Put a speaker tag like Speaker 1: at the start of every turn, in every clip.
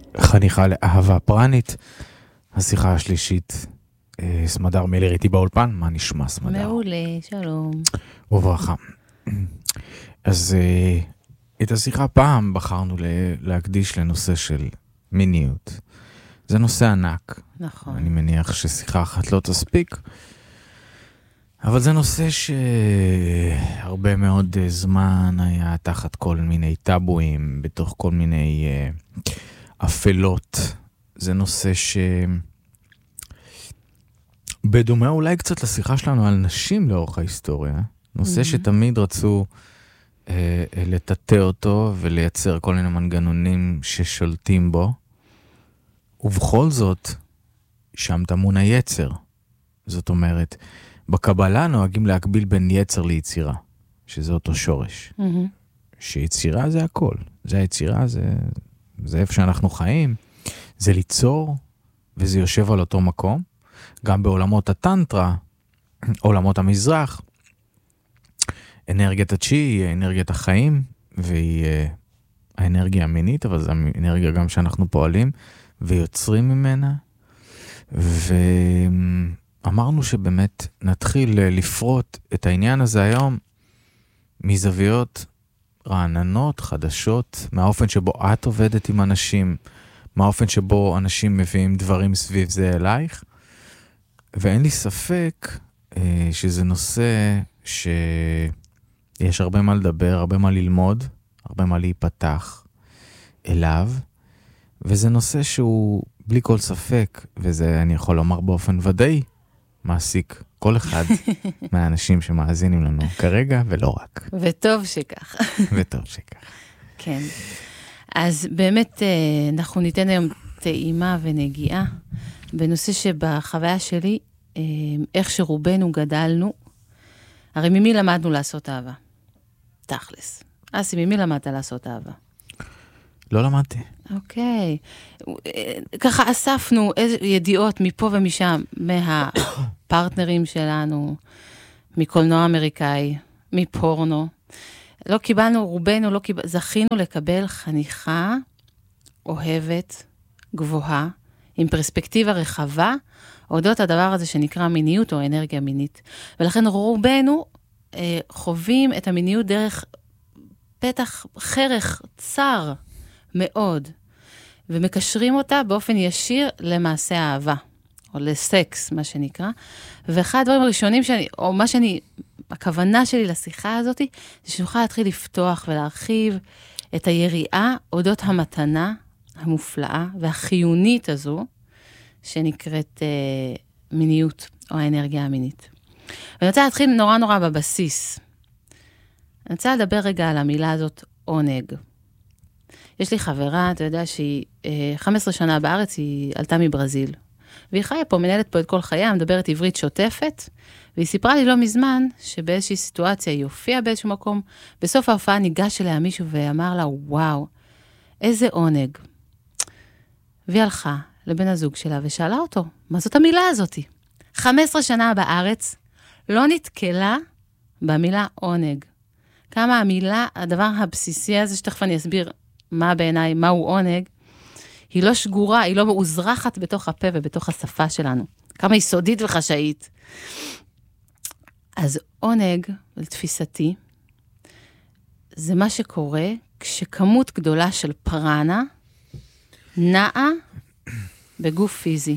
Speaker 1: חניכה לאהבה פרנית, השיחה השלישית. סמדר מילר איתי באולפן, מה נשמע סמדר?
Speaker 2: מעולה, שלום.
Speaker 1: וברכה. אז את השיחה פעם בחרנו להקדיש לנושא של מיניות. זה נושא ענק.
Speaker 2: נכון.
Speaker 1: אני מניח ששיחה אחת לא תספיק, אבל זה נושא שהרבה מאוד זמן היה תחת כל מיני טאבואים, בתוך כל מיני אפלות. זה נושא בדומה אולי קצת לשיחה שלנו על נשים לאורך ההיסטוריה. נושא שתמיד רצו לטאטא אותו ולייצר כל מיני מנגנונים ששולטים בו. ובכל זאת, שם טמון היצר. זאת אומרת, בקבלה נוהגים להקביל בין יצר ליצירה, שזה אותו שורש. שיצירה זה הכל. זה היצירה, זה איפה שאנחנו חיים. זה ליצור, וזה יושב על אותו מקום. גם בעולמות הטנטרה, עולמות המזרח, אנרגיית הצ'י היא אנרגיית החיים, והיא האנרגיה המינית, אבל זו אנרגיה גם שאנחנו פועלים ויוצרים ממנה. ואמרנו שבאמת נתחיל לפרוט את העניין הזה היום מזוויות רעננות, חדשות, מהאופן שבו את עובדת עם אנשים, מהאופן שבו אנשים מביאים דברים סביב זה אלייך. ואין לי ספק שזה נושא שיש הרבה מה לדבר, הרבה מה ללמוד, הרבה מה להיפתח אליו, וזה נושא שהוא בלי כל ספק, וזה אני יכול לומר באופן ודאי, מעסיק כל אחד מהאנשים שמאזינים לנו כרגע, ולא רק.
Speaker 2: וטוב שכך.
Speaker 1: וטוב שכך.
Speaker 2: כן. אז באמת אנחנו ניתן היום טעימה ונגיעה, בנושא שבחוויה שלי, איך שרובנו גדלנו, הרי ממי למדנו לעשות אהבה? תכלס. אסי, ממי למדת לעשות אהבה?
Speaker 1: לא למדתי.
Speaker 2: אוקיי. ככה אספנו ידיעות מפה ומשם, מהפרטנרים שלנו, מקולנוע אמריקאי, מפורנו. לא קיבלנו, רובנו לא קיבלנו, זכינו לקבל חניכה אוהבת, גבוהה, עם פרספקטיבה רחבה, אודות הדבר הזה שנקרא מיניות או אנרגיה מינית. ולכן רובנו חווים את המיניות דרך פתח חרך צר מאוד, ומקשרים אותה באופן ישיר למעשה האהבה, או לסקס, מה שנקרא. ואחד הדברים הראשונים הכוונה שלי לשיחה הזאת, זה שנוכל להתחיל לפתוח ולהרחיב את היריעה אודות המתנה המופלאה והחיונית הזו, שנקראת מיניות או האנרגיה המינית. ואני רוצה להתחיל נורא בבסיס. אני רוצה לדבר רגע על המילה הזאת, עונג. יש לי חברה, אתה יודע שהיא 15 שנה בארץ, היא עלתה מברזיל. והיא חיה פה, מנהלת פה את כל חייה, מדברת עברית שוטפת, והיא סיפרה לי לא מזמן, שבאיזושהי סיטואציה היא הופיעה באיזשהו מקום, בסוף ההופעה ניגש אליה מישהו ואמר לה, וואו, איזה עונג. והיא הלכה לבן הזוג שלה ושאלה אותו, מה זאת המילה הזאת? 15 שנה בארץ, לא נתקלה במילה עונג. כמה המילה, הדבר הבסיסי הזה, שתכף אני אסביר מה בעיניי, מהו עונג, היא לא שגורה, היא לא מאוזרחת בתוך הפה ובתוך השפה שלנו. כמה היא סודית וחשאית. אז עונג, לתפיסתי, זה מה שקורה כשכמות גדולה של פרנה נעה בגוף פיזי.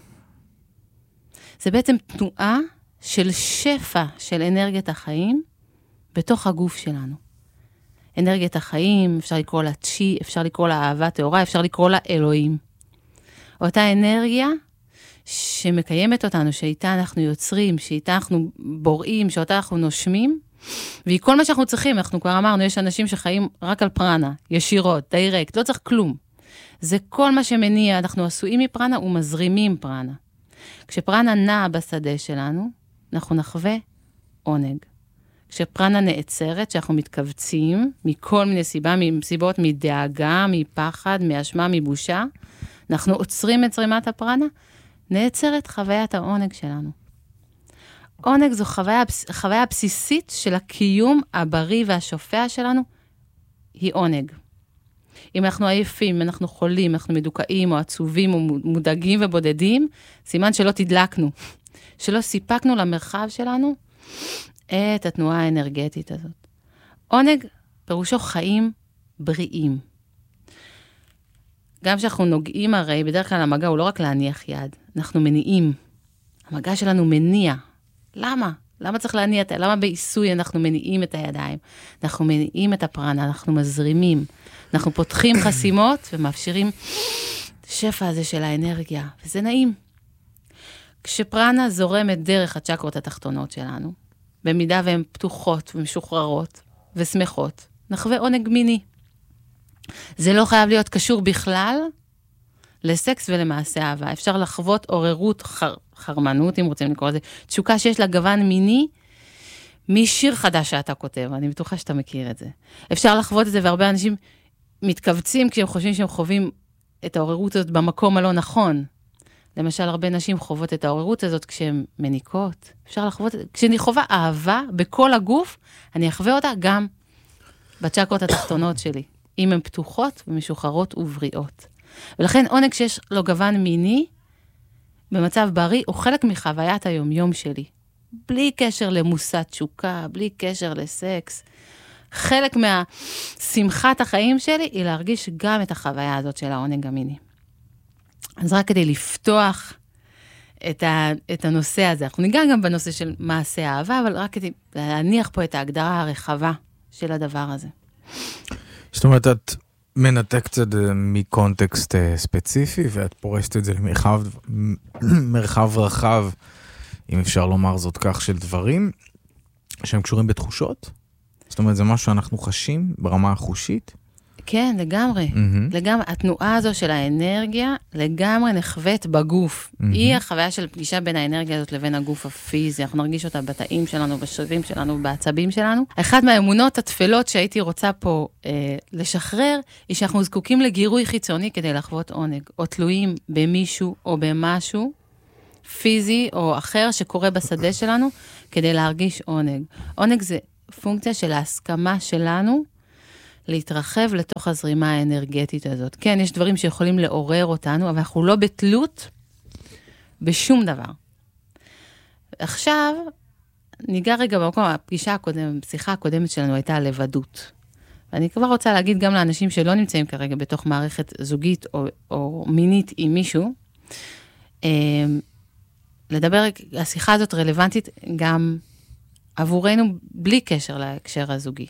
Speaker 2: זה בעצם תנועה של שפע של אנרגיית החיים בתוך הגוף שלנו. אנרגיית החיים, אפשר לקרוא לה צ'י, אפשר לקרוא לה אהבה טהורה, אפשר לקרוא לה אלוהים. אותה אנרגיה שמקיימת אותנו, שאיתה אנחנו יוצרים, שאיתה אנחנו בוראים, שאותה אנחנו נושמים, והיא כל מה שאנחנו צריכים, אנחנו כבר אמרנו, יש אנשים שחיים רק על פרנה, ישירות, דיירקט, לא צריך כלום. זה כל מה שמניע, אנחנו עשויים מפרנה ומזרימים פרנה. כשפרנה נעה בשדה שלנו, אנחנו נחווה עונג. כשפרנה נעצרת, שאנחנו מתכווצים, מכל מיני סיבות, מדאגה, מפחד, מאשמה, מבושה, אנחנו עוצרים את זרימת הפרנה, נעצרת חוויית העונג שלנו. עונג זו חוויה בסיסית של הקיום הבריא והשופע שלנו, היא עונג. אם אנחנו עייפים, אם אנחנו חולים, אנחנו מדוכאים או עצובים או מודאגים ובודדים, סימן שלא תדלקנו, שלא סיפקנו למרחב שלנו את התנועה האנרגטית הזאת. עונג פירושו חיים בריאים. גם כשאנחנו נוגעים הרי, בדרך כלל המגע הוא לא רק להניח יד, אנחנו מניעים. המגע שלנו מניע. למה? למה צריך להניע? למה בעיסוי אנחנו מניעים את הידיים? אנחנו מניעים את הפרנה, אנחנו מזרימים. אנחנו פותחים חסימות ומאפשרים שפע הזה של האנרגיה, וזה נעים. כשפרנה זורמת דרך הצ'קרות התחתונות שלנו, במידה והן פתוחות ומשוחררות ושמחות, נחווה עונג מיני. זה לא חייב להיות קשור בכלל לסקס ולמעשה אהבה. אפשר לחוות עוררות חרמנות, אם רוצים לקרוא לזה, תשוקה שיש לה גוון מיני, משיר חדש שאתה כותב, אני בטוחה שאתה מכיר את זה. אפשר לחוות את זה, והרבה אנשים מתכווצים כשהם חושבים שהם חווים את העוררות הזאת במקום הלא נכון. למשל, הרבה נשים חוות את העוררות הזאת כשהן מניקות. אפשר לחוות, כשאני חווה אהבה בכל הגוף, אני אחווה אותה גם בצ'קרות התחתונות שלי, אם הן פתוחות ומשוחררות ובריאות. ולכן עונג שיש לו גוון מיני, במצב בריא, הוא חלק מחוויית היומיום שלי. בלי קשר למושא תשוקה, בלי קשר לסקס. חלק מהשמחת החיים שלי היא להרגיש גם את החוויה הזאת של העונג המיני. אז רק כדי לפתוח את הנושא הזה, אנחנו ניגע גם בנושא של מעשה אהבה, אבל רק כדי להניח פה את ההגדרה הרחבה של הדבר הזה.
Speaker 1: זאת אומרת, את מנתקת את זה מקונטקסט ספציפי, ואת פורשת את זה למרחב רחב, אם אפשר לומר זאת כך, של דברים שהם קשורים בתחושות? זאת אומרת, זה משהו שאנחנו חשים ברמה החושית?
Speaker 2: כן, לגמרי. לגמרי. התנועה הזו של האנרגיה לגמרי נחוות בגוף. היא החוויה של פגישה בין האנרגיה הזאת לבין הגוף הפיזי. אנחנו נרגיש אותה בתאים שלנו, בשרירים שלנו, בעצבים שלנו. אחת מהאמונות התפלות שהייתי רוצה פה לשחרר, היא שאנחנו זקוקים לגירוי חיצוני כדי לחוות עונג, או תלויים במישהו או במשהו פיזי או אחר שקורה בשדה שלנו, כדי להרגיש עונג. עונג זה פונקציה של ההסכמה שלנו, להתרחב לתוך הזרימה האנרגטית הזאת. כן, יש דברים שיכולים לעורר אותנו, אבל אנחנו לא בתלות בשום דבר. עכשיו, ניגע רגע במקום, הפגישה הקודמת, הפשיחה הקודמת שלנו הייתה לבדות. ואני כבר רוצה להגיד גם לאנשים שלא נמצאים כרגע בתוך מערכת זוגית או מינית עם מישהו, לדבר, השיחה הזאת רלוונטית גם עבורנו בלי קשר להקשר הזוגי.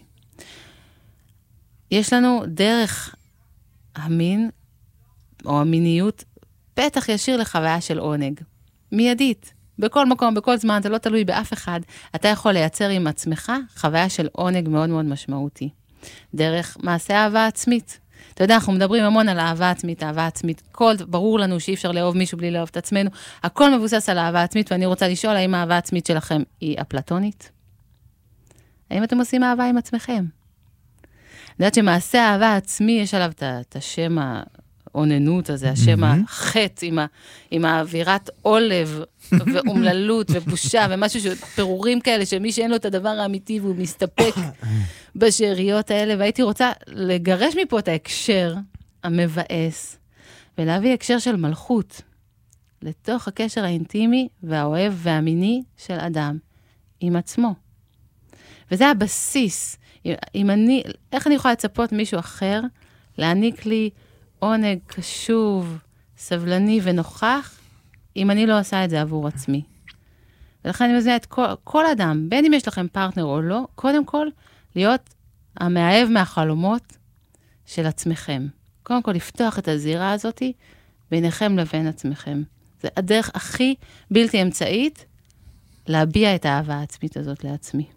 Speaker 2: יש לנו דרך המין או המיניות פתח ישיר לחוויה של עונג. מיידית. בכל מקום, בכל זמן, אתה לא תלוי באף אחד. אתה יכול לייצר עם עצמך חוויה של עונג מאוד מאוד משמעותי. דרך מעשה אהבה עצמית. אתה יודע, אנחנו מדברים המון על אהבה עצמית, אהבה עצמית. ברור לנו שאי אפשר לאהוב מישהו בלי לאהוב את עצמנו. הכל מבוסס על אהבה עצמית, ואני רוצה לשאול האם האהבה עצמית שלכם היא אפלטונית? האם אתם עושים אהבה עם עצמכם? אני יודעת שמעשה האהבה עצמי, יש עליו את השם העוננות הזה, השם החטא, עם האווירת עולב ואומללות ובושה, ומשהו שפירורים כאלה, שמי שאין לו את הדבר האמיתי, והוא מסתפק בשאריות האלה, והייתי רוצה לגרש מפה את ההקשר המבאס, ולהביא הקשר של מלכות, לתוך הקשר האינטימי והאוהב והמיני של אדם, עם עצמו. וזה הבסיס. איך אני יכולה לצפות מישהו אחר, להעניק לי עונג קשוב, סבלני ונוכח, אם אני לא עושה את זה עבור עצמי. ולכן אני מזמינה את כל אדם, בין אם יש לכם פרטנר או לא, קודם כל להיות המאהב מהחלומות של עצמכם. קודם כל לפתוח את הזירה הזאת ביניכם לבין עצמכם. זה הדרך הכי בלתי אמצעית להביע את האהבה העצמית הזאת לעצמי.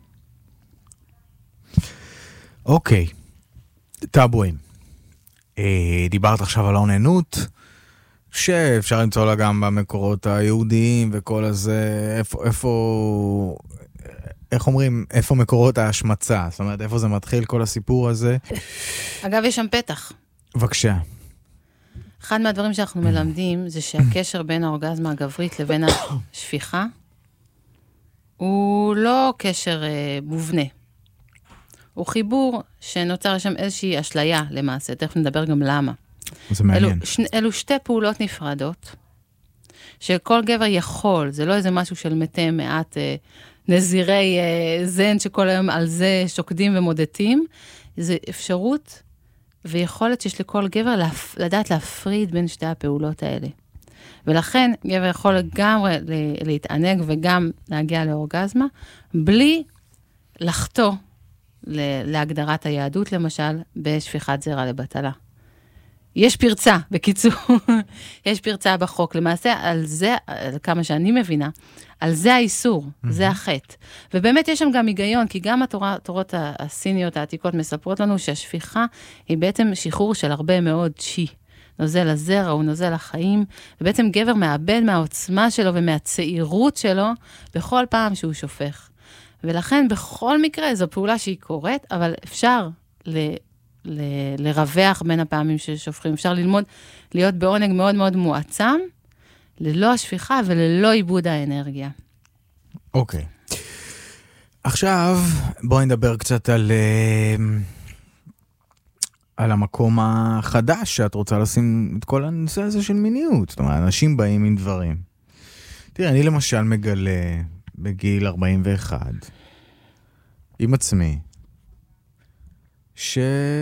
Speaker 1: אוקיי, טאבואים. דיברת עכשיו על העוננות, שאפשר למצוא לה גם במקורות היהודיים וכל הזה, איך אומרים, איפה מקורות ההשמצה? זאת אומרת, איפה זה מתחיל כל הסיפור הזה?
Speaker 2: אגב, יש שם פתח.
Speaker 1: בבקשה.
Speaker 2: אחד מהדברים שאנחנו מלמדים, זה שהקשר בין האורגזמה הגברית לבין השפיכה, הוא לא קשר מובנה. הוא חיבור שנוצר שם איזושהי אשליה למעשה, תכף נדבר גם למה.
Speaker 1: זה מעניין.
Speaker 2: אלו שתי פעולות נפרדות, שכל גבר יכול, זה לא איזה משהו של מתי מעט נזירי זן שכל היום על זה שוקדים ומודדים, זה אפשרות ויכולת שיש לכל גבר לדעת להפריד בין שתי הפעולות האלה. ולכן גבר יכול לגמרי להתענג וגם להגיע לאורגזמה, בלי לחטוא להגדרת היהדות, למשל, בשפיכת זרע לבטלה. יש פרצה, בקיצור, יש פרצה בחוק. למעשה, על זה, כמה שאני מבינה, על זה האיסור, זה החטא. ובאמת יש שם גם היגיון, כי גם התורות הסיניות העתיקות מספרות לנו שהשפיכה היא בעצם שחרור של הרבה מאוד צ'י. נוזל הזרע, הוא נוזל החיים, ובעצם גבר מאבד מהעוצמה שלו ומהצעירות שלו בכל פעם שהוא שופך. ולכן בכל מקרה זו פעולה שהיא קורית, אבל אפשר לרווח בין הפעמים ששופכים, אפשר ללמוד להיות בעונג מאוד מאוד מועצם, ללא השפיכה וללא איבוד האנרגיה.
Speaker 1: אוקיי. עכשיו בואי נדבר קצת על המקום החדש שאת רוצה לשים את כל הנושא הזה של מיניות. זאת אומרת, אנשים באים עם דברים. תראה, אני למשל מגלה בגיל 41 עם עצמי, שאני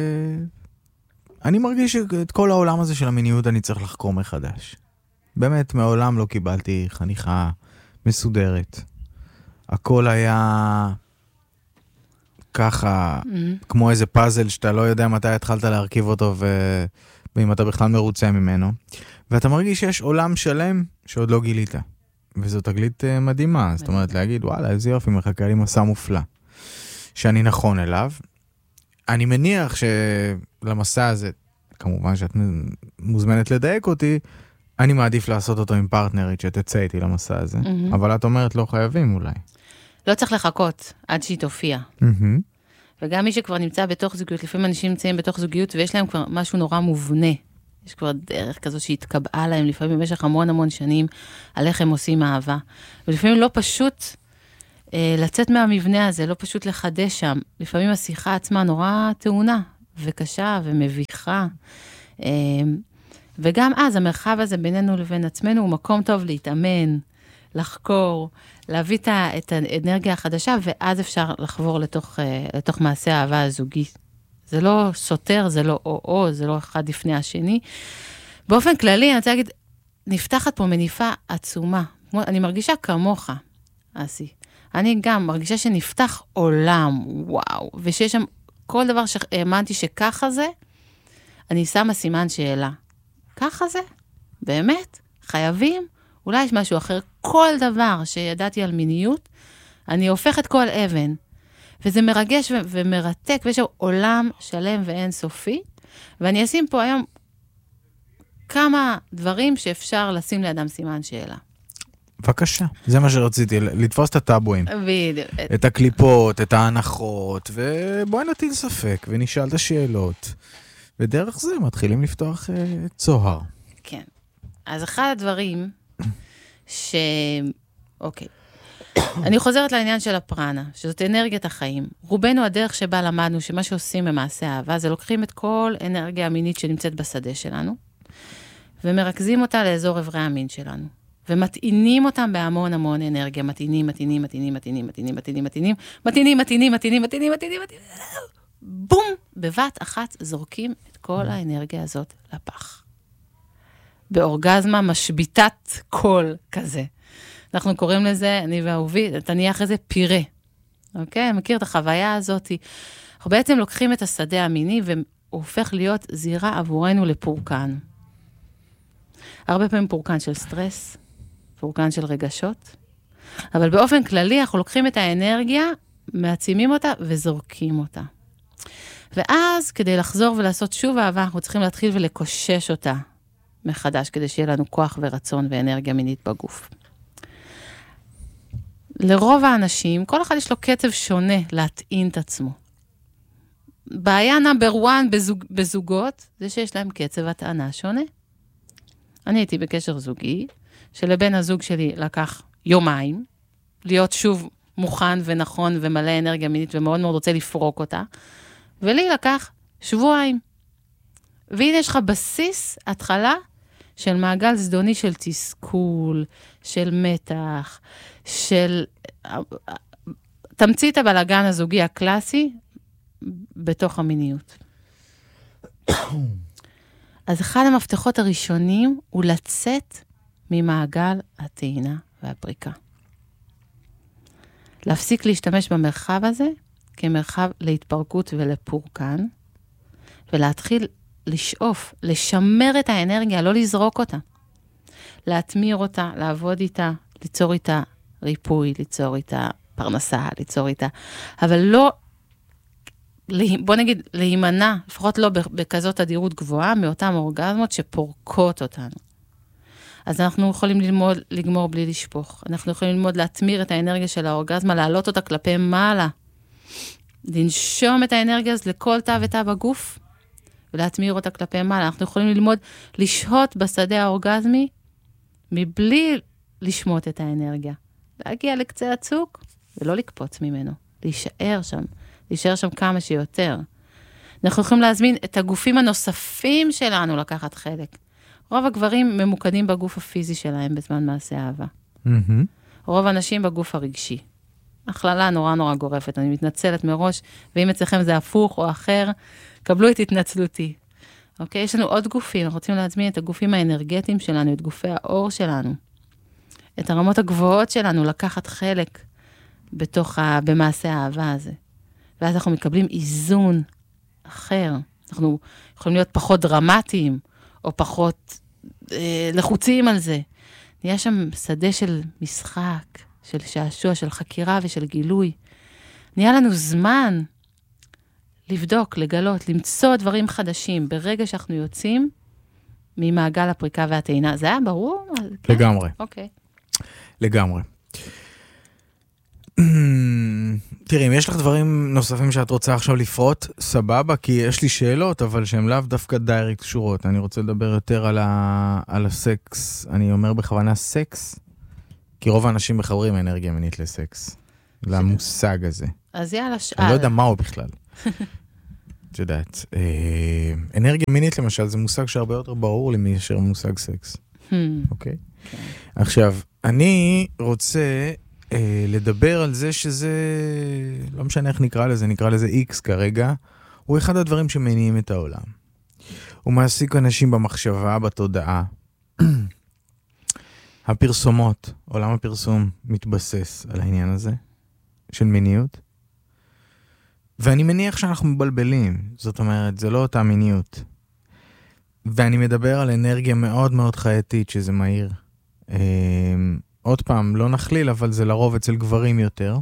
Speaker 1: מרגיש שאת כל העולם הזה של המיניות אני צריך לחקור מחדש. באמת, מעולם לא קיבלתי חניכה מסודרת. הכל היה ככה, כמו איזה פאזל שאתה לא יודע מתי התחלת להרכיב אותו, ואם אתה בכלל מרוצה ממנו. ואתה מרגיש שיש עולם שלם שעוד לא גילית. וזו תגלית מדהימה. זאת אומרת, להגיד, וואלה, איזה יופי, מחכה לי מסע מופלא. שאני נכון אליו. אני מניח שלמסע הזה, כמובן שאת מוזמנת לדייק אותי, אני מעדיף לעשות אותו עם פרטנרית שתצא איתי למסע הזה. אבל את אומרת, לא חייבים אולי.
Speaker 2: לא צריך לחכות עד שהיא תופיע. וגם מי שכבר נמצא בתוך זוגיות, לפעמים אנשים נמצאים בתוך זוגיות, ויש להם כבר משהו נורא מובנה. יש כבר דרך כזו שהתקבעה להם, לפעמים במשך המון שנים, על איך הם עושים אהבה. ולפעמים לא פשוט לצאת מהמבנה הזה, לא פשוט לחדש שם. לפעמים השיחה עצמה נורא טעונה, וקשה ומביכה. וגם אז המרחב הזה בינינו לבין עצמנו, הוא מקום טוב להתאמן, לחקור, להביא את האנרגיה החדשה, ואז אפשר לחבור לתוך מעשה האהבה הזוגי. זה לא סותר, זה לא או, זה לא אחד לפני השני. באופן כללי, אני רוצה להגיד, נפתחת פה מניפה עצומה. אני מרגישה כמוך, אסי. אני גם מרגישה שנפתח עולם, וואו, ושיש שם כל דבר שהאמנתי שככה זה, אני שמה סימן שאלה. ככה זה? באמת? חייבים? אולי יש משהו אחר. כל דבר שידעתי על מיניות, אני הופכת כל אבן. וזה מרגש ומרתק, ויש עולם שלם ואין סופי. ואני אשים פה היום כמה דברים שאפשר לשים לאדם סימן שאלה.
Speaker 1: בבקשה, זה מה שרציתי, לתפוס את הטאבואים.
Speaker 2: בדיוק.
Speaker 1: את הקליפות, את ההנחות, ובואי נטיל ספק ונשאל את השאלות. ודרך זה מתחילים לפתוח צוהר.
Speaker 2: כן. אז אחד הדברים אוקיי. אני חוזרת לעניין של הפרנה, שזאת אנרגיית החיים. רובנו הדרך שבה למדנו שמה שעושים במעשה האהבה, זה לוקחים את כל אנרגיה המינית שנמצאת בשדה שלנו, ומרכזים אותה לאזור עברי המין שלנו. ומטעינים אותם בהמון אנרגיה. מטעינים. בום! בבת אחת זורקים את כל האנרגיה הזאת לפח. באורגזמה משביתת קול כזה. אנחנו קוראים לזה, אני ואהובי, תניח איזה פירה. אוקיי? מכיר את החוויה הזאת. אנחנו בעצם לוקחים את השדה המיני, והוא הופך להיות זירה עבורנו לפורקן. הרבה פעמים פורקן של סטרס, פורקן של רגשות, אבל באופן כללי אנחנו לוקחים את האנרגיה, מעצימים אותה וזורקים אותה. ואז כדי לחזור ולעשות שוב אהבה, אנחנו צריכים להתחיל ולקושש אותה מחדש, כדי שיהיה לנו כוח ורצון ואנרגיה מינית בגוף. לרוב האנשים, כל אחד יש לו קצב שונה להטעין את עצמו. בעיה נאמבר 1 בזוגות, זה שיש להם קצב הטענה שונה. אני הייתי בקשר זוגי, שלבן הזוג שלי לקח יומיים, להיות שוב מוכן ונכון ומלא אנרגיה מינית, ומאוד מאוד רוצה לפרוק אותה, ולי לקח שבועיים. והנה יש לך בסיס, התחלה, של מעגל זדוני של תסכול, של מתח, של תמצית הבלגן הזוגי הקלאסי, בתוך המיניות. אז אחד המפתחות הראשונים הוא לצאת ממעגל הטעינה והפריקה. להפסיק להשתמש במרחב הזה כמרחב להתפרקות ולפורקן, ולהתחיל לשאוף, לשמר את האנרגיה, לא לזרוק אותה. להתמיר אותה, לעבוד איתה, ליצור איתה ריפוי, ליצור איתה פרנסה, ליצור איתה, אבל לא, בוא נגיד, להימנע, לפחות לא בכזאת תדירות גבוהה, מאותן אורגזמות שפורקות אותנו. אז אנחנו יכולים ללמוד, לגמור בלי לשפוך. אנחנו יכולים ללמוד להתמיר את האנרגיה של האורגזמה, להעלות אותה כלפי מעלה. לנשום את האנרגיה הזאת לכל תא ותא בגוף, ולהתמיר אותה כלפי מעלה. אנחנו יכולים ללמוד לשהות בשדה האורגזמי, מבלי לשמוט את האנרגיה. להגיע לקצה הצוק, ולא לקפוץ ממנו. להישאר שם כמה שיותר. אנחנו יכולים להזמין את הגופים הנוספים שלנו לקחת חלק. רוב הגברים ממוקדים בגוף הפיזי שלהם בזמן מעשה אהבה. רוב האנשים בגוף הרגשי. הכללה נורא נורא גורפת, אני מתנצלת מראש, ואם אצלכם זה הפוך או אחר, קבלו את התנצלותי. אוקיי? יש לנו עוד גופים, אנחנו רוצים להזמין את הגופים האנרגטיים שלנו, את גופי האור שלנו, את הרמות הגבוהות שלנו, לקחת חלק במעשה האהבה הזה. ואז אנחנו מקבלים איזון אחר. אנחנו יכולים להיות פחות דרמטיים, או פחות לחוצים על זה. נהיה שם שדה של משחק, של שעשוע, של חקירה ושל גילוי. נהיה לנו זמן לבדוק, לגלות, למצוא דברים חדשים, ברגע שאנחנו יוצאים ממעגל הפריקה והטעינה. זה היה ברור?
Speaker 1: לגמרי.
Speaker 2: אוקיי.
Speaker 1: לגמרי. תראי, אם יש לך דברים נוספים שאת רוצה עכשיו לפרוט, סבבה, כי יש לי שאלות, אבל שהן לאו דווקא דיירקט קשורות. אני רוצה לדבר יותר על הסקס. אני אומר בכוונה סקס, כי רוב האנשים מחברים אנרגיה מינית לסקס. למושג הזה.
Speaker 2: אז יאללה,
Speaker 1: אני לא יודע מהו בכלל. את יודעת. אנרגיה מינית למשל, זה מושג שהרבה יותר ברור לי מאשר מושג סקס. אוקיי? עכשיו, אני רוצה לדבר על זה שזה, לא משנה איך נקרא לזה X כרגע, הוא אחד הדברים שמניעים את העולם. הוא מעסיק אנשים במחשבה, בתודעה. הפרסומות, עולם הפרסום מתבסס על העניין הזה, של מיניות. ואני מניח שאנחנו מבלבלים, זאת אומרת, זה לא אותה מיניות. ואני מדבר על אנרגיה מאוד מאוד חייתית, שזה מהיר. עוד פעם, לא נכליל, אבל זה לרוב אצל גברים יותר.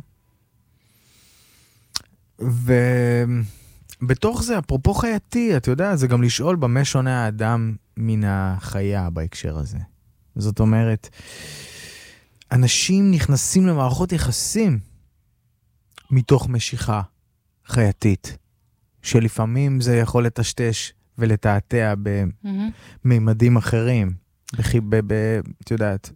Speaker 1: ובתוך זה, אפרופו חייתי, אתה יודע, זה גם לשאול במה שונה האדם מן החיה בהקשר הזה. זאת אומרת, אנשים נכנסים למערכות יחסים מתוך משיכה חייתית, שלפעמים זה יכול לטשטש ולתעתע בממדים אחרים, את יודעת,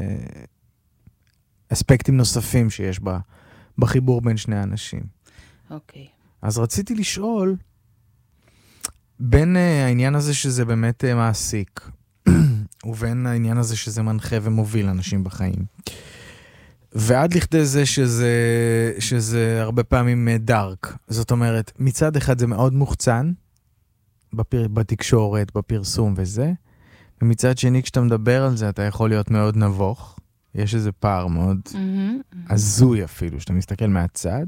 Speaker 1: באספקטים נוספים שיש בחיבור בין שני אנשים.
Speaker 2: אוקיי.
Speaker 1: אז רציתי לשאול, בין העניין הזה שזה באמת מעסיק, ובין העניין הזה שזה מנחה ומוביל אנשים בחיים, ועד לכדי זה שזה הרבה פעמים דארק. זאת אומרת, מצד אחד זה מאוד מוחצן, בתקשורת, בפרסום וזה, ומצד שני כשאתה מדבר על זה, אתה יכול להיות מאוד נבוך. יש איזה פער מאוד עזוי אפילו, שאתה מסתכל מהצד,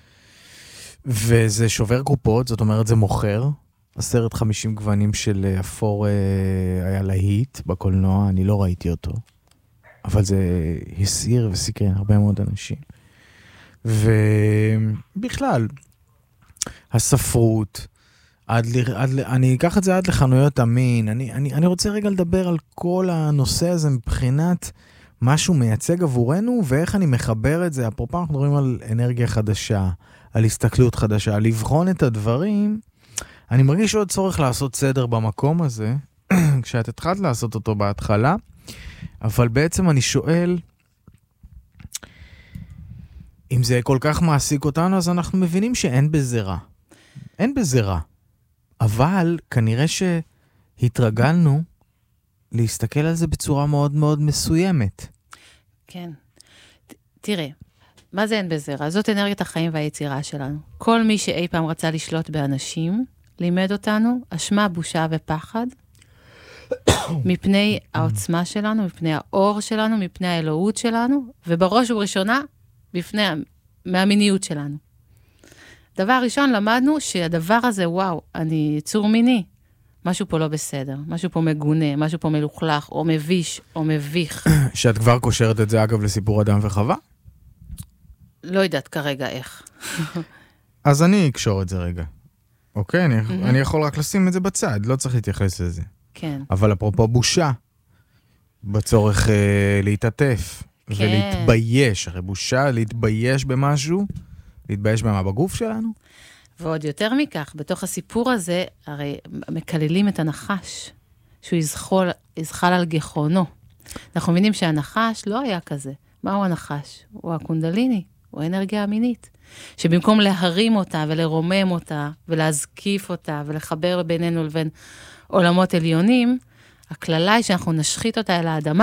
Speaker 1: וזה שובר קופות, זאת אומרת, זה מוכר. 10-50 גוונים של אפור היה להיט בקולנוע, אני לא ראיתי אותו. אבל זה הסעיר וסקרן הרבה מאוד אנשים. ובכלל, הספרות, אני אקח את זה עד לחנויות המין, אני רוצה רגע לדבר על כל הנושא הזה מבחינת משהו מייצג עבורנו, ואיך אני מחבר את זה. אפרופו אנחנו מדברים על אנרגיה חדשה, על הסתכלות חדשה, על לבחון את הדברים. אני מרגיש עוד צורך לעשות סדר במקום הזה, כשאת התחלת לעשות אותו בהתחלה, אבל בעצם אני שואל, אם זה כל כך מעסיק אותנו, אז אנחנו מבינים שאין בזה רע. אין בזה רע. אבל כנראה שהתרגלנו להסתכל על זה בצורה מאוד מאוד מסוימת.
Speaker 2: כן. תראה, מה זה אין בזה רע? זאת אנרגיית החיים והיצירה שלנו. כל מי שאי פעם רצה לשלוט באנשים, לימד אותנו אשמה, בושה ופחד, מפני העוצמה שלנו, מפני האור שלנו, מפני האלוהות שלנו, ובראש ובראשונה, מהמיניות שלנו. דבר ראשון, למדנו שהדבר הזה, וואו, אני יצור מיני. משהו פה לא בסדר, משהו פה מגונה, משהו פה מלוכלך, או מביש, או מביך.
Speaker 1: שאת כבר קושרת את זה, אגב, לסיפור אדם וחווה?
Speaker 2: לא יודעת כרגע איך.
Speaker 1: אז אני אקשור את זה רגע. אוקיי? אני יכול רק לשים את זה בצד, לא צריך להתייחס לזה.
Speaker 2: כן.
Speaker 1: אבל אפרופו בושה, בצורך להתעטף ולהתבייש, הרי בושה, להתבייש במשהו, להתבייש במה בגוף שלנו.
Speaker 2: ועוד יותר מכך, בתוך הסיפור הזה, הרי מקללים את הנחש, שהוא יזחל על גחונו. אנחנו מבינים שהנחש לא היה כזה. מהו הנחש? הוא הקונדליני, הוא האנרגיה המינית. שבמקום להרים אותה ולרומם אותה ולהזקיף אותה ולחבר בינינו לבין עולמות עליונים, הכללה היא שאנחנו נשחית אותה אל האדמה.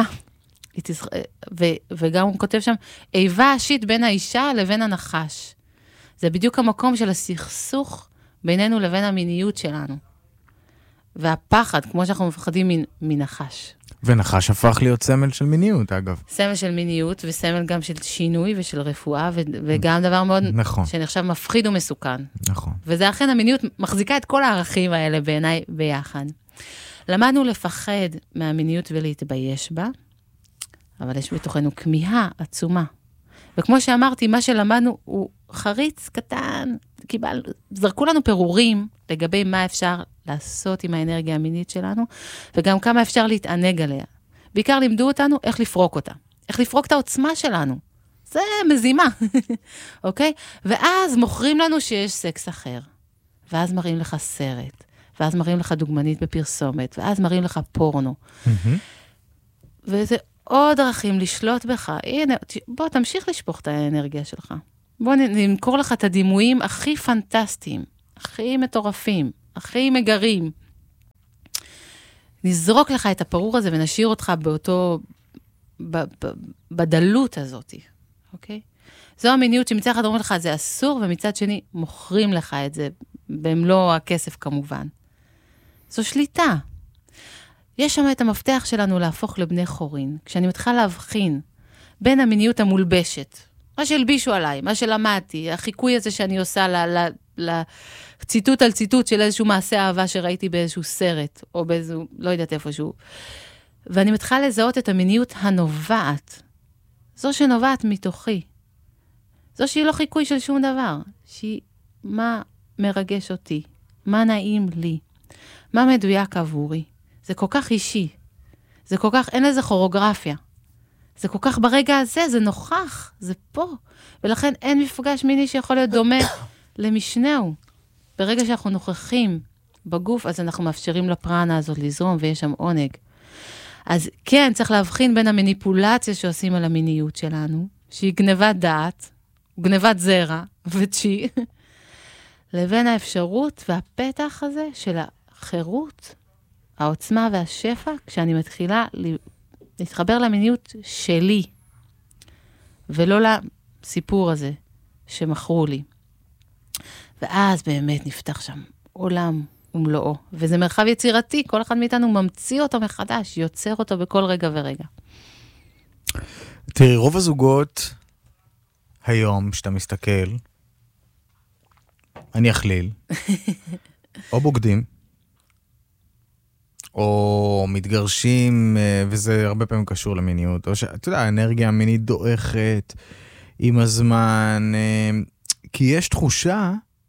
Speaker 2: וגם הוא כותב שם, איבה השיט בין האישה לבין הנחש. זה בדיוק המקום של הסכסוך בינינו לבין המיניות שלנו. והפחד, כמו שאנחנו מפחדים מנחש.
Speaker 1: ונחש הפך להיות סמל של מיניות, אגב.
Speaker 2: סמל של מיניות, וסמל גם של שינוי ושל רפואה, וגם דבר מאוד,
Speaker 1: נכון.
Speaker 2: שנחשב מפחיד ומסוכן.
Speaker 1: נכון.
Speaker 2: וזה אכן, המיניות מחזיקה את כל הערכים האלה בעיניי ביחד. למדנו לפחד מהמיניות ולהתבייש בה, אבל יש בתוכנו כמיהה עצומה. וכמו שאמרתי, מה שלמדנו הוא חריץ קטן, זרקו לנו פירורים לגבי מה אפשר לעשות עם האנרגיה המינית שלנו, וגם כמה אפשר להתענג עליה. בעיקר לימדו אותנו איך לפרוק אותה, איך לפרוק את העוצמה שלנו. זה מזימה, אוקיי? ואז מוכרים לנו שיש סקס אחר, ואז מראים לך סרט, ואז מראים לך דוגמנית בפרסומת, ואז מראים לך פורנו. וזה עוד דרכים לשלוט בך. הנה, בוא תמשיך לשפוך את האנרגיה שלך. בוא נמכור לך את הדימויים הכי פנטסטיים, הכי מטורפים, הכי מגרים. נזרוק לך את הפרור הזה ונשאיר אותך בדלות הזאת, אוקיי? זו המיניות שמצד אחד אומרים לך, זה אסור, ומצד שני מוכרים לך את זה, במלוא הכסף כמובן. זו שליטה. יש שם את המפתח שלנו להפוך לבני חורין, כשאני מתחילה להבחין בין המיניות המולבשת, מה שהלבישו עליי, מה שלמדתי, החיקוי הזה שאני עושה לציטוט על ציטוט של איזשהו מעשה אהבה שראיתי באיזשהו סרט, או באיזשהו, לא יודעת איפשהו. ואני מתחילה לזהות את המיניות הנובעת, זו שנובעת מתוכי. זו שהיא לא חיקוי של שום דבר, שהיא מה מרגש אותי, מה נעים לי, מה מדויק עבורי. זה כל כך אישי, זה כל כך, אין לזה כוריאוגרפיה. זה כל כך ברגע הזה, זה נוכח, זה פה. ולכן אין מפגש מיני שיכול להיות דומה למשנהו. ברגע שאנחנו נוכחים בגוף, אז אנחנו מאפשרים לפרנה הזאת לזרום, ויש שם עונג. אז כן, צריך להבחין בין המניפולציה שעושים על המיניות שלנו, שהיא גנבת דעת, גנבת זרע וצ'י, לבין האפשרות והפתח הזה של החירות, העוצמה והשפע, כשאני מתחילה להתחבר למיניות שלי, ולא לסיפור הזה שמכרו לי. ואז באמת נפתח שם עולם ומלואו, וזה מרחב יצירתי, כל אחד מאיתנו ממציא אותו מחדש, יוצר אותו בכל רגע ורגע.
Speaker 1: תראי, רוב הזוגות היום, שאתה מסתכל, אני אכליל, או בוגדים, או מתגרשים, וזה הרבה פעמים קשור למיניות, או שאתה יודע, האנרגיה המינית דועכת עם הזמן, כי יש תחושה,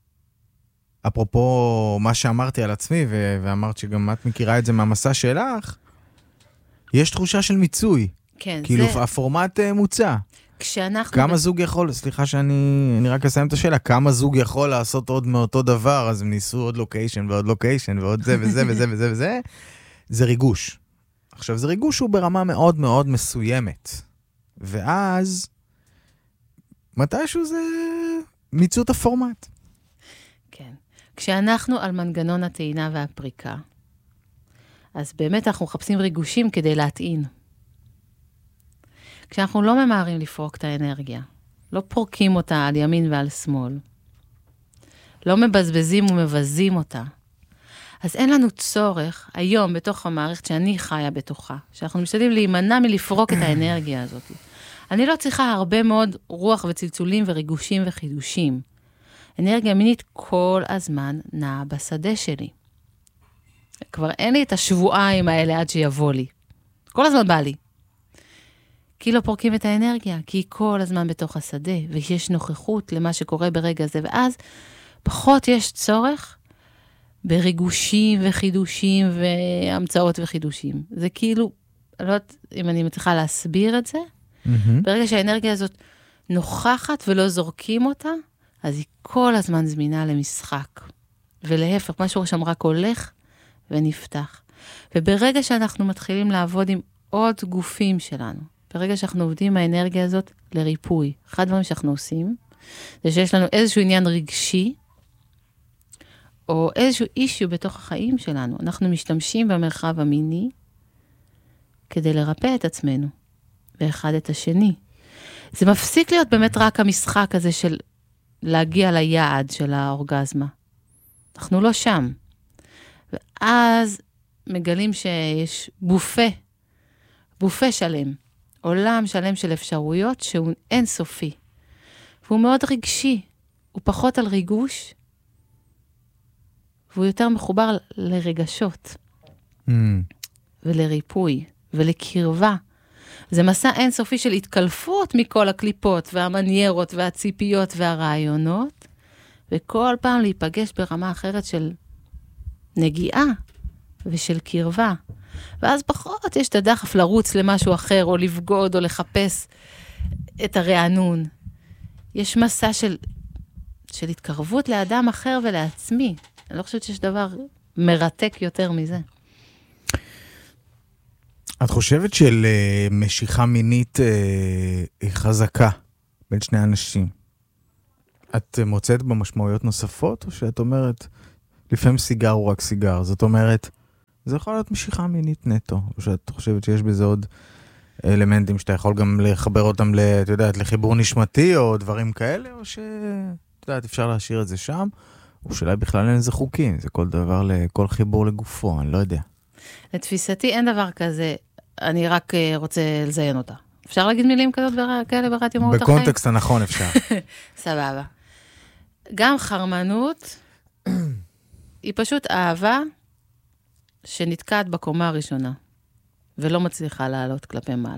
Speaker 1: אפרופו מה שאמרתי על עצמי, ואמרת שגם את מכירה את זה מהמסע שלך, יש תחושה של מיצוי.
Speaker 2: כן,
Speaker 1: כאילו זה... הפורמט מוצא. כמה זוג יכול, סליחה שאני רק אסיים את השאלה, כמה זוג יכול לעשות עוד מאותו דבר, אז הם ניסו עוד לוקיישן ועוד לוקיישן ועוד זה וזה וזה וזה וזה, זה ריגוש. עכשיו, זה ריגוש הוא ברמה מאוד מאוד מסוימת. ואז, מתישהו זה מיצות הפורמט.
Speaker 2: כן. כשאנחנו על מנגנון הטעינה והפריקה, אז באמת אנחנו מחפשים ריגושים כדי להטעין. כשאנחנו לא ממהרים לפרוק את האנרגיה, לא פורקים אותה על ימין ועל שמאל, לא מבזבזים ומבזים אותה, אז אין לנו צורך היום בתוך המערכת שאני חיה בתוכה, שאנחנו משתדלים להימנע מלפרוק את האנרגיה הזאת. אני לא צריכה הרבה מאוד רוח וצלצולים וריגושים וחידושים. אנרגיה מינית כל הזמן נעה בשדה שלי. כבר אין לי את השבועיים האלה עד שיבוא לי. כל הזמן בא לי. כי לא פורקים את האנרגיה, כי היא כל הזמן בתוך השדה, ויש נוכחות למה שקורה ברגע זה, ואז פחות יש צורך בריגושים וחידושים והמצאות וחידושים. זה כאילו, אני לא יודעת אם אני מצליחה להסביר את זה, ברגע שהאנרגיה הזאת נוכחת ולא זורקים אותה, אז היא כל הזמן זמינה למשחק. ולהפך, משהו שם רק הולך ונפתח. וברגע שאנחנו מתחילים לעבוד עם עוד גופים שלנו, ברגע שאנחנו עובדים עם האנרגיה הזאת לריפוי, אחד הדברים שאנחנו עושים, זה שיש לנו איזשהו עניין רגשי, או איזשהו אישיו בתוך החיים שלנו. אנחנו משתמשים במרחב המיני, כדי לרפא את עצמנו, ואחד את השני. זה מפסיק להיות באמת רק המשחק הזה של להגיע ליעד של האורגזמה. אנחנו לא שם. ואז מגלים שיש בופה שלם, עולם שלם של אפשרויות שהוא אינסופי. והוא מאוד רגשי, הוא פחות על ריגוש, והוא יותר מחובר לרגשות, ולריפוי, ולקרבה. זה מסע אינסופי של התקלפות מכל הקליפות, והמניירות, והציפיות, והרעיונות, וכל פעם להיפגש ברמה אחרת של נגיעה, ושל קרבה. ואז פחות יש את הדחף לרוץ למשהו אחר, או לבגוד, או לחפש את הרענון. יש מסע של התקרבות לאדם אחר ולעצמי. אני לא חושבת שיש דבר מרתק יותר מזה.
Speaker 1: את חושבת של משיכה מינית חזקה בין שני אנשים? את מוצאת במשמעויות נוספות, או שאת אומרת, לפעמים סיגר הוא רק סיגר? זאת אומרת, זה יכול להיות משיכה מינית נטו, או שאת חושבת שיש בזה עוד אלמנטים שאתה יכול גם לחבר אותם, את יודעת, לחיבור נשמתי, או דברים כאלה, או שאת יודעת, אפשר להשאיר את זה שם, או שאולי בכלל אין איזה חוקים, זה כל דבר, כל חיבור לגופו, אני לא יודע.
Speaker 2: לתפיסתי אין דבר כזה, אני רק רוצה לזיין אותה. אפשר להגיד מילים כאלה ברדיו מהות החיים?
Speaker 1: בקונטקסט הנכון אפשר.
Speaker 2: סבבה. גם חרמנות, היא פשוט אהבה שנתקעת בקומה הראשונה, ולא מצליחה לעלות כלפי מעלה.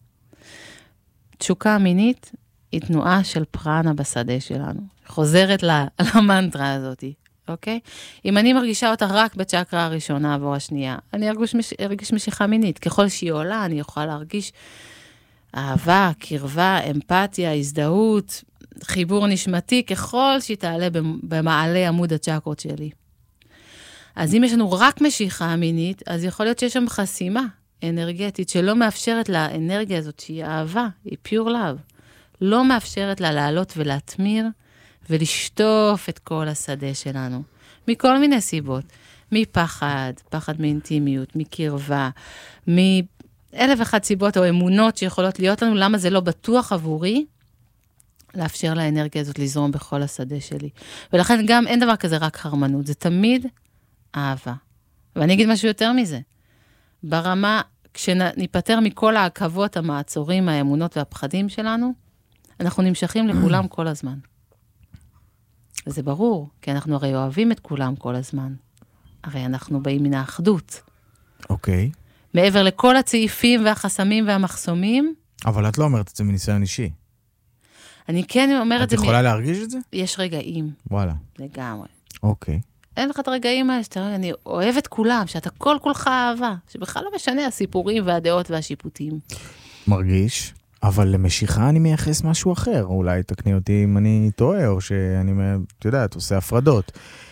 Speaker 2: תשוקה מינית היא תנועה של פרנה בשדה שלנו. חוזרת למנטרה הזאת, אוקיי? אם אני מרגישה אותה רק בצ'קרה הראשונה עבור השנייה, אני ארגיש משיכה מינית. ככל שהיא עולה, אני אוכל להרגיש אהבה, קרבה, אמפתיה, הזדהות, חיבור נשמתי, ככל שהיא תעלה במעלה עמוד הצ'קרות שלי. אז אם יש לנו רק משיכה מינית, אז יכול להיות שיש שם חסימה אנרגטית, שלא מאפשרת לאנרגיה הזאת, שהיא אהבה, היא pure love, לא מאפשרת לה לעלות ולהתמיר, ולשטוף את כל השדה שלנו. מכל מיני סיבות. מפחד, פחד מאינטימיות, מקרבה, מאלף ואחת סיבות או אמונות שיכולות להיות לנו, למה זה לא בטוח עבורי, לאפשר לאנרגיה הזאת לזרום בכל השדה שלי. ולכן גם אין דבר כזה רק חרמנות, זה תמיד אהבה. ואני אגיד משהו יותר מזה. ברמה, כשניפטר מכל העכבות, המעצורים, האמונות והפחדים שלנו, אנחנו נמשכים לכולם כל הזמן. וזה ברור, כי אנחנו הרי אוהבים את כולם כל הזמן. הרי אנחנו באים מן האחדות.
Speaker 1: אוקיי.
Speaker 2: מעבר לכל הצעיפים והחסמים והמחסומים.
Speaker 1: אבל את לא אומרת את זה מניסיון אישי.
Speaker 2: אני כן אומרת את זה.
Speaker 1: את יכולה להרגיש את זה?
Speaker 2: יש רגעים.
Speaker 1: וואלה.
Speaker 2: לגמרי.
Speaker 1: אוקיי. אין
Speaker 2: לך את הרגעים האלה, שאתה אומר, אני אוהב את כולם, שאתה כל כולך אהבה, שבכלל לא משנה הסיפורים והדעות והשיפוטים.
Speaker 1: מרגיש, אבל למשיכה אני מייחס משהו אחר. אולי תקני אותי אם אני טועה, או שאני, אתה יודעת, עושה הפרדות.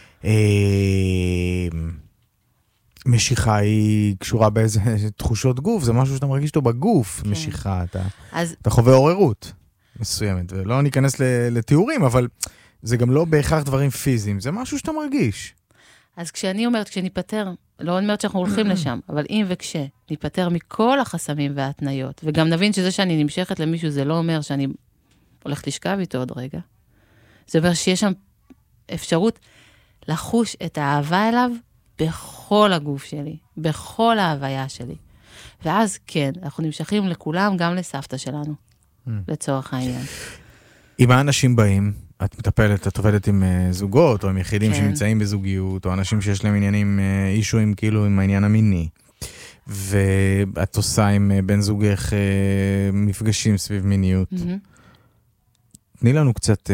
Speaker 1: משיכה היא קשורה באיזה תחושות גוף, זה משהו שאתה מרגיש אותו בגוף, כן. משיכה, אתה חווה עוררות. מסוימת, ולא ניכנס לתיאורים, אבל זה גם לא בהכרח דברים פיזיים, זה משהו שאתה מרגיש.
Speaker 2: אז כשאני אומרת, כשניפטר, לא אומרת שאנחנו הולכים לשם, אבל אם וכשניפטר מכל החסמים וההתניות, וגם נבין שזה שאני נמשכת למישהו, זה לא אומר שאני הולכת לשכב איתו עוד רגע. זה אומר שיש שם אפשרות לחוש את האהבה אליו בכל הגוף שלי, בכל ההוויה שלי. ואז כן, אנחנו נמשכים לכולם, גם לסבתא שלנו, לצורך העניין.
Speaker 1: אם האנשים באים, את מטפלת, את עובדת עם זוגות, או עם יחידים שנמצאים בזוגיות, או אנשים שיש להם עניינים, אישויים כאילו עם העניין המיני, ואת עושה עם בן זוגך מפגשים סביב מיניות. תני לנו קצת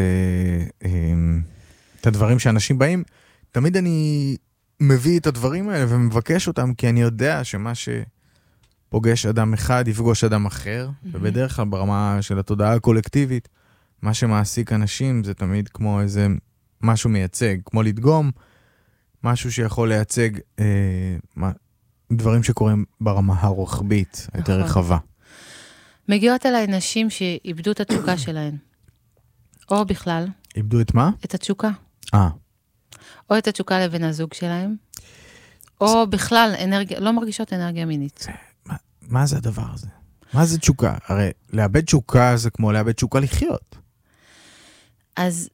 Speaker 1: את הדברים שאנשים באים, תמיד אני מביא את הדברים האלה ומבקש אותם, כי אני יודע שמה שפוגש אדם אחד יפגוש אדם אחר, ובדרך כלל ברמה של התודעה הקולקטיבית, מה שמעסיק אנשים זה תמיד כמו איזה משהו מייצג, כמו לדגום, משהו שיכול לייצג דברים שקורים ברמה הרוחבית, יותר רחבה.
Speaker 2: מגיעות אליי נשים שאיבדו את התשוקה שלהן. או בכלל.
Speaker 1: איבדו את מה?
Speaker 2: את התשוקה. או את התשוקה לבן הזוג שלהם. או בכלל, לא מרגישות אנרגיה מינית.
Speaker 1: מה זה הדבר הזה? מה זה תשוקה? הרי לאבד תשוקה זה כמו לאבד תשוקה לחיות.
Speaker 2: אז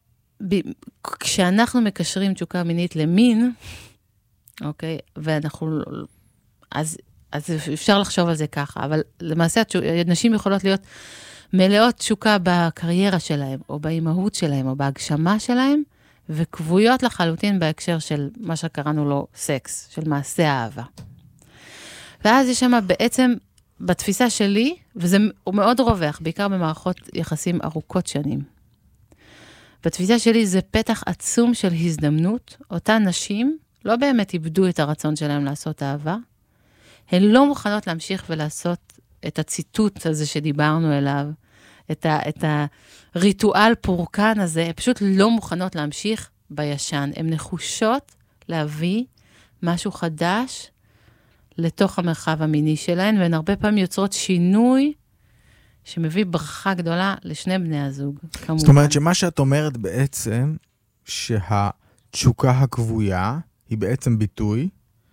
Speaker 2: כשאנחנו מקשרים תשוקה מינית למין, אוקיי, ואנחנו, אז אפשר לחשוב על זה ככה, אבל למעשה נשים יכולות להיות מלאות תשוקה בקריירה שלהם, או באימהות שלהם, או בהגשמה שלהם, וקבויות לחלוטין בהקשר של מה שקראנו לו סקס, של מעשה האהבה. ואז יש שם בעצם, בתפיסה שלי, וזה מאוד רווח, בעיקר במערכות יחסים ארוכות שנים. בתפיסה שלי זה פתח עצום של הזדמנות, אותן נשים לא באמת איבדו את הרצון שלהם לעשות אהבה, הן לא מוכנות להמשיך ולעשות את הציטוט הזה שדיברנו אליו, את הריטואל פורקן הזה, הן פשוט לא מוכנות להמשיך בישן. הן נחושות להביא משהו חדש לתוך המרחב המיני שלהן, והן הרבה פעמים יוצרות שינוי שמביא ברכה גדולה לשני בני הזוג, כמובן.
Speaker 1: זאת אומרת שמה שאת אומרת בעצם, שהתשוקה הקבויה היא בעצם ביטוי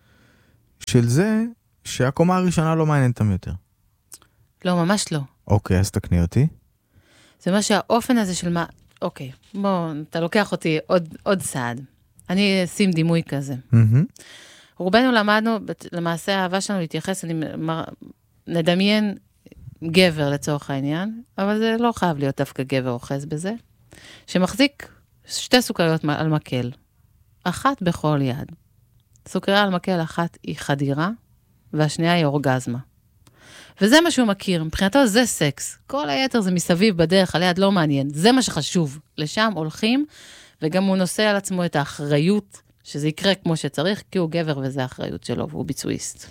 Speaker 1: של זה שהקומה הראשונה לא מעניינת אותם יותר.
Speaker 2: לא, ממש לא.
Speaker 1: אוקיי, אז תקני אותי.
Speaker 2: זה מה שהאופן הזה של מה... אוקיי, בוא, אתה לוקח אותי עוד צעד. אני אשים דימוי כזה. רובנו למדנו, למעשה האהבה שלנו להתייחס, נדמיין גבר לצורך העניין, אבל זה לא חייב להיות דווקא גבר אוחז בזה, שמחזיק שתי סוכריות על מקל, אחת בכל יד. סוכריה על מקל אחת היא חדירה, והשנייה היא אורגזמה. וזה מה שהוא מכיר, מבחינתו זה סקס. כל היתר זה מסביב בדרך, על יד לא מעניין. זה מה שחשוב. לשם הולכים, וגם הוא נושא על עצמו את האחריות, שזה יקרה כמו שצריך, כי הוא גבר וזה האחריות שלו, והוא ביצועיסט.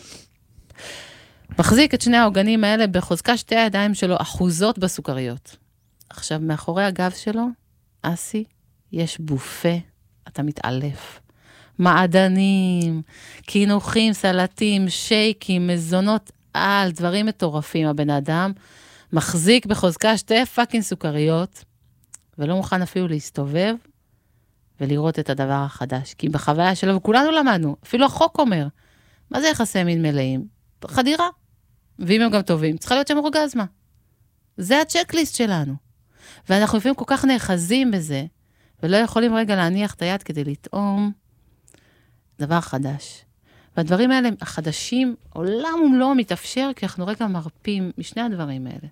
Speaker 2: מחזיק את שני העוגנים האלה בחוזקה שתי הידיים שלו, אחוזות בסוכריות. עכשיו, מאחורי הגב שלו, אסי, יש בופה, אתה מתעלף. מעדנים, כינוחים, סלטים, שייקים, מזונות על, דברים מטורפים. הבן אדם מחזיק בחוזקה שתי פאקינג סוכריות, ולא מוכן אפילו להסתובב ולראות את הדבר החדש. כי בחוויה שלו, וכולנו למדנו, אפילו החוק אומר, מה זה יחסי מין מלאים? חדירה. ואם הם גם טובים, צריכה להיות שם אורגזמה. זה הצ'קליסט שלנו. ואנחנו לפעמים כל כך נאחזים בזה, ולא יכולים רגע להניח את היד כדי לטעום דבר חדש. והדברים האלה החדשים, עולם ומלואו מתאפשר, כי אנחנו רגע מרפים משני הדברים האלה.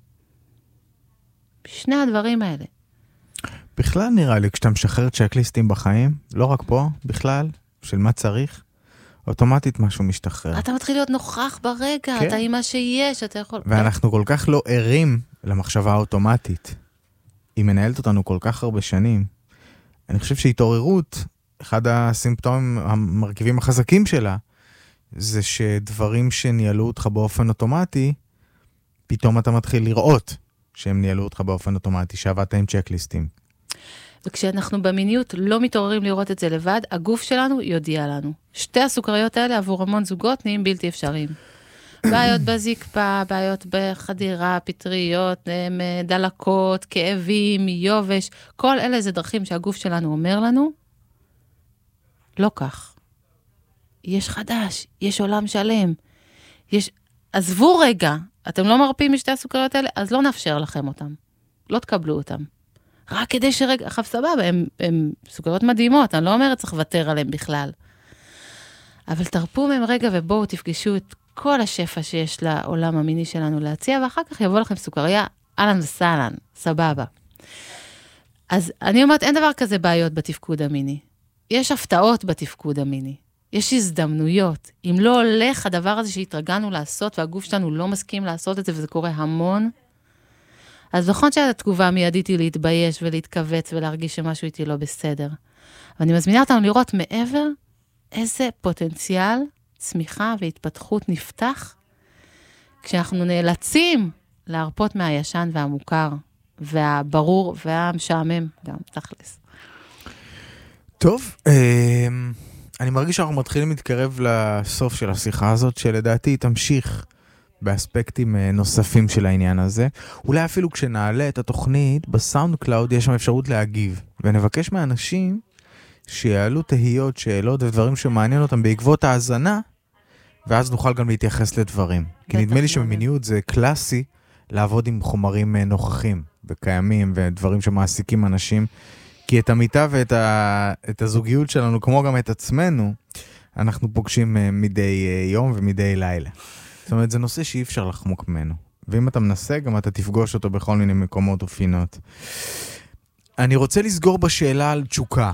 Speaker 2: משני הדברים האלה.
Speaker 1: בכלל נראה לי, כשאתה משחרר צ'קליסטים בחיים, לא רק פה, בכלל, של מה צריך, אוטומטית משהו משתחרר.
Speaker 2: אתה מתחיל להיות נוכח ברגע,
Speaker 1: כן.
Speaker 2: אתה עם מה שיש, אתה יכול...
Speaker 1: ואנחנו כל כך לא ערים למחשבה האוטומטית. היא מנהלת אותנו כל כך הרבה שנים. אני חושב שהתעוררות, אחד הסימפטומים המרכיבים החזקים שלה, זה שדברים שניהלו אותך באופן אוטומטי, פתאום אתה מתחיל לראות שהם ניהלו אותך באופן אוטומטי, שעבדת עם צ'קליסטים.
Speaker 2: וכשאנחנו במיניות לא מתעוררים לראות את זה לבד, הגוף שלנו יודיע לנו. שתי הסוכריות האלה עבור המון זוגות נהיים בלתי אפשריים. בעיות בזקפה, בעיות בחדירה, פטריות, דלקות, כאבים, יובש, כל אלה זה דרכים שהגוף שלנו אומר לנו, לא כך. יש חדש, יש עולם שלם. עזבו רגע, אתם לא מרפאים משתי הסוכריות האלה, אז לא נאפשר לכם אותם. לא תקבלו אותם. רק כדי שרגע, עכשיו סבבה, הם סוכריות מדהימות, אני לא אומרת צריך לוותר עליהם בכלל. אבל תרפו מהם רגע ובואו תפגשו את כל השפע שיש לעולם המיני שלנו להציע, ואחר כך יבוא לכם סוכריה, אהלן וסהלן, סבבה. אז אני אומרת, אין דבר כזה בעיות בתפקוד המיני. יש הפתעות בתפקוד המיני. יש הזדמנויות. אם לא הולך הדבר הזה שהתרגלנו לעשות, והגוף שלנו לא מסכים לעשות את זה, וזה קורה המון, אז נכון שהתגובה המיידית היא להתבייש ולהתכווץ ולהרגיש שמשהו איתי לא בסדר. ואני מזמינה אותנו לראות מעבר איזה פוטנציאל צמיחה והתפתחות נפתח, כשאנחנו נאלצים להרפות מהישן והמוכר, והברור והמשעמם גם, תכלס.
Speaker 1: טוב, אני מרגיש שאנחנו מתחילים להתקרב לסוף של השיחה הזאת, שלדעתי היא תמשיך באספקטים נוספים של העניין הזה. אולי אפילו כשנעלה את התוכנית, בסאונד קלאוד יש שם אפשרות להגיב, ונבקש מאנשים שיעלו תהיות, שאלות ודברים שמעניין אותם בעקבות ההאזנה, ואז נוכל גם להתייחס לדברים. כי נדמה לי שבמיניות זה קלאסי לעבוד עם חומרים נוכחים וקיימים ודברים שמעסיקים אנשים, כי את המיטה ואת הזוגיות שלנו, כמו גם את עצמנו, אנחנו פוגשים מדי יום ומדי לילה. זאת אומרת, זה נושא שאי אפשר לחמוק ממנו. ואם אתה מנסה, גם אתה תפגוש אותו בכל מיני מקומות ופינות. אני רוצה לסגור בשאלה על תשוקה.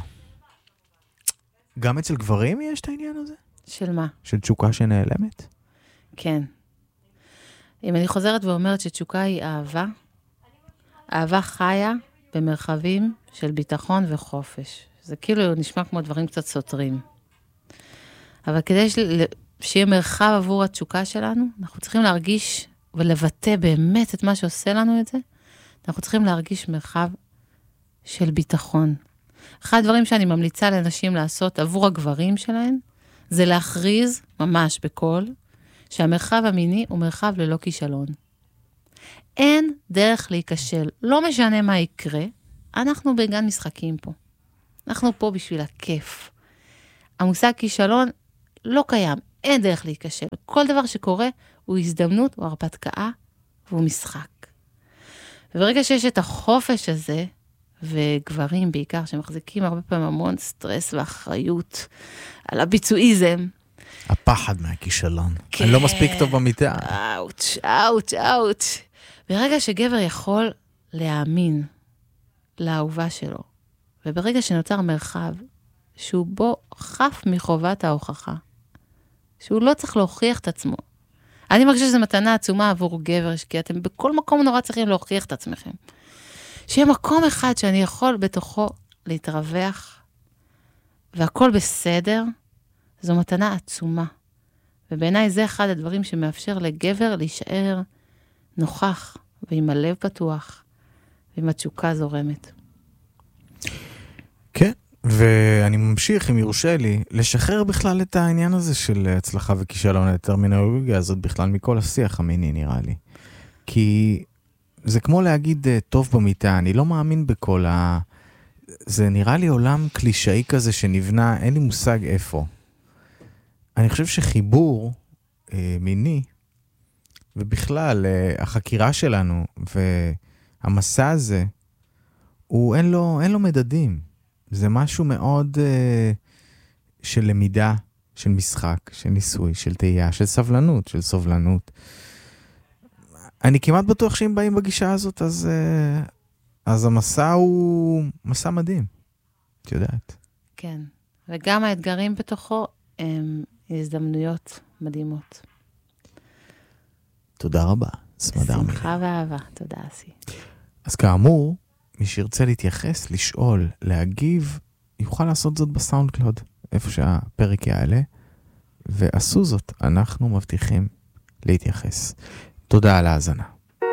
Speaker 1: גם אצל גברים יש את העניין הזה?
Speaker 2: של מה?
Speaker 1: של תשוקה שנעלמת?
Speaker 2: כן. אם אני חוזרת ואומרת שתשוקה היא אהבה, אהבה חיה במרחבים של ביטחון וחופש. זה כאילו נשמע כמו דברים קצת סותרים. אבל כדי שיהיה מרחב עבור התשוקה שלנו, אנחנו צריכים להרגיש ולבטא באמת את מה שעושה לנו את זה, אנחנו צריכים להרגיש מרחב של ביטחון. אחד הדברים שאני ממליצה לנשים לעשות עבור הגברים שלהם, זה להכריז ממש בקול, שהמרחב המיני הוא מרחב ללא כישלון. אין דרך להיכשל, לא משנה מה יקרה, אנחנו בגן משחקים פה. אנחנו פה בשביל הכיף. המושג כישלון לא קיים, אין דרך להיכשל. כל דבר שקורה הוא הזדמנות, הוא הרפתקה, והוא משחק. וברגע שיש את החופש הזה, וגברים בעיקר שמחזיקים הרבה פעמים המון סטרס ואחריות על הביצועיזם.
Speaker 1: הפחד מהכישלון. כן. אני לא מספיק טוב במיטה.
Speaker 2: אאוץ', אאוץ', אאוץ'. ברגע שגבר יכול להאמין לאהובה שלו, וברגע שנוצר מרחב שהוא בו חף מחובת ההוכחה, שהוא לא צריך להוכיח את עצמו. אני מרגישה שזו מתנה עצומה עבור גבר, כי אתם בכל מקום נורא צריכים להוכיח את עצמכם. שיהיה מקום אחד שאני יכול בתוכו להתרווח, והכל בסדר, זו מתנה עצומה. ובעיניי זה אחד הדברים שמאפשר לגבר להישאר נוכח, ועם הלב פתוח, ועם התשוקה זורמת.
Speaker 1: כן, ואני ממשיך, אם יורשה לי, לשחרר בכלל את העניין הזה של הצלחה וכישלון, הטרמינולוגיה הזאת בכלל מכל השיח המיני נראה לי. כי זה כמו להגיד טוב במיטה, אני לא מאמין בכל זה נראה לי עולם קלישאי כזה שנבנה, אין לי מושג איפה. אני חושב שחיבור מיני, ובכלל החקירה שלנו, והמסע הזה, אין לו מדדים. זה משהו מאוד של למידה, של משחק, של ניסוי, של תהייה, של סבלנות, של סובלנות. אני כמעט בטוח שאם באים בגישה הזאת, אז המסע הוא מסע מדהים. את יודעת.
Speaker 2: כן. וגם האתגרים בתוכו הם הזדמנויות מדהימות.
Speaker 1: תודה רבה. סמדר מילה.
Speaker 2: שמחה ואהבה. תודה, אסי.
Speaker 1: אז כאמור, מי שירצה להתייחס, לשאול, להגיב, יוכל לעשות זאת בסאונד קלאוד, איפה שהפרק יעלה, ועשו זאת, אנחנו מבטיחים להתייחס. תודה על ההאזנה.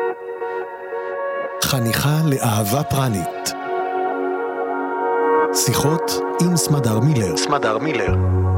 Speaker 3: חניכה לאהבה פרנית. שיחות עם סמדר מילר.